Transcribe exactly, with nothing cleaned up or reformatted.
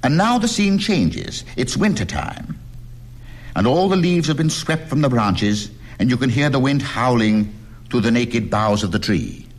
And now the scene changes. It's winter time. And all the leaves have been swept from the branches, and you can hear the wind howling through the naked boughs of the tree.